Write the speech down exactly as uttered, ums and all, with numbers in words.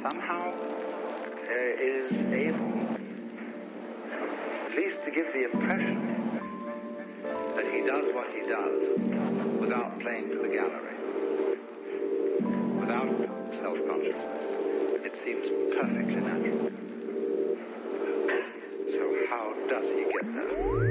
somehow uh, is able, at least to give the impression that he does what he does without playing to the gallery, without self-consciousness. It seems perfectly natural.